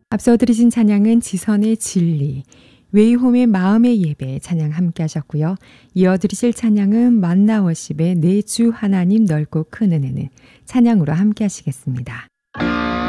앞서 들으신 찬양은 지선의 진리, 웨이홈의 마음의 예배 찬양 함께 하셨고요. 이어 들으실 찬양은 만나워십의 내 주 하나님 넓고 큰 은혜는 찬양으로 함께 하시겠습니다.